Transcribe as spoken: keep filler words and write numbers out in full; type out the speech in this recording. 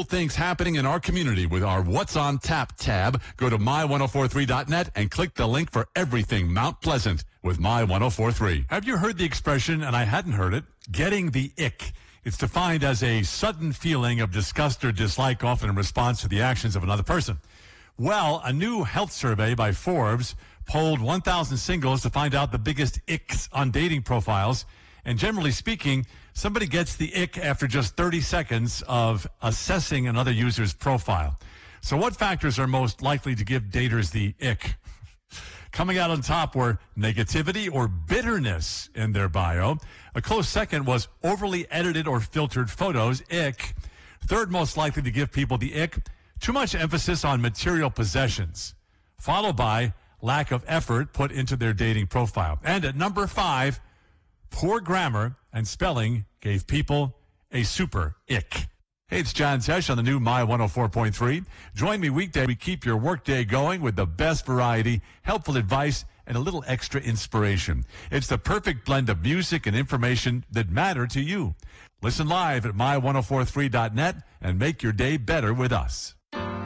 cool things happening in our community with our What's on Tap tab. Go to my ten forty-three dot net and click the link for everything Mount Pleasant with My ten forty-three. Have you heard the expression, and I hadn't heard it, getting the ick? It's defined as a sudden feeling of disgust or dislike, often in response to the actions of another person. Well, a new health survey by Forbes polled one thousand singles to find out the biggest icks on dating profiles. And generally speaking, somebody gets the ick after just thirty seconds of assessing another user's profile. So what factors are most likely to give daters the ick? Coming out on top were negativity or bitterness in their bio. A close second was overly edited or filtered photos, ick. Third most likely to give people the ick, too much emphasis on material possessions, followed by lack of effort put into their dating profile. And at number five, poor grammar and spelling gave people a super ick. Hey, it's John Tesh on the new My one oh four point three. Join me weekday. We keep your workday going with the best variety, helpful advice, and a little extra inspiration. It's the perfect blend of music and information that matter to you. Listen live at my ten forty-three dot net and make your day better with us.